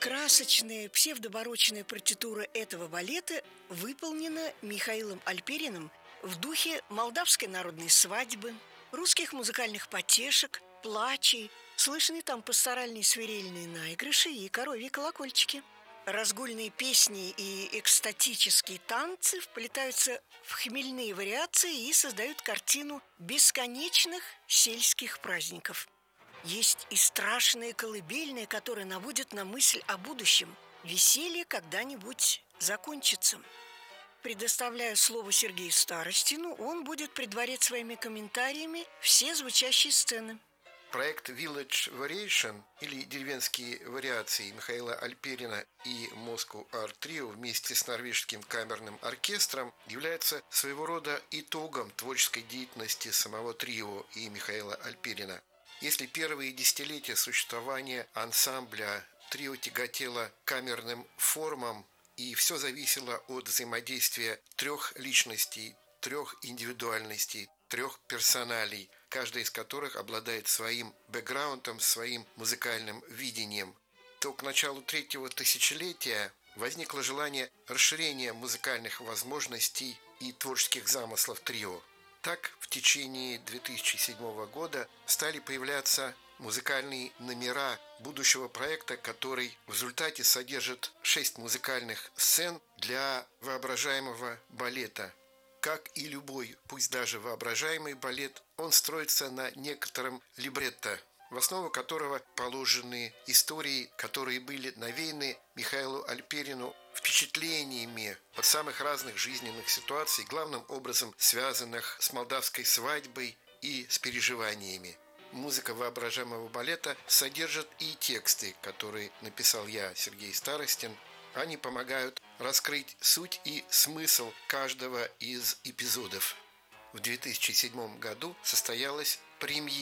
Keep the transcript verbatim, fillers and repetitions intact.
Красочная псевдобарочная партитура этого балета выполнена Михаилом Альпериным в духе молдавской народной свадьбы, русских музыкальных потешек, плачей, слышны там пасторальные свирельные наигрыши и коровьи колокольчики. Разгульные песни и экстатические танцы вплетаются в хмельные вариации и создают картину бесконечных сельских праздников. Есть и страшные колыбельные, которые наводят на мысль о будущем. Веселье когда-нибудь закончится. Предоставляю слово Сергею Старостину, он будет предварять своими комментариями все звучащие сцены. Проект Village Variation или деревенские вариации Михаила Альперина и Moscow Art Trio вместе с норвежским камерным оркестром является своего рода итогом творческой деятельности самого трио и Михаила Альперина. Если первые десятилетия существования ансамбля трио тяготело камерным формам, и все зависело от взаимодействия трех личностей, трех индивидуальностей, трех персоналей, каждая из которых обладает своим бэкграундом, своим музыкальным видением, то к началу третьего тысячелетия возникло желание расширения музыкальных возможностей и творческих замыслов трио. Так, в течение две тысячи седьмого года стали появляться музыкальные номера будущего проекта, который в результате содержит шесть музыкальных сцен для воображаемого балета. Как и любой, пусть даже воображаемый балет, он строится на некотором либретто, в основу которого положены истории, которые были навеяны Михаилу Альперину впечатлениями от самых разных жизненных ситуаций, главным образом связанных с молдавской свадьбой и с переживаниями. Музыка воображаемого балета содержит и тексты, которые написал я, Сергей Старостин. Они помогают раскрыть суть и смысл каждого из эпизодов. В две тысячи седьмом году состоялась премьера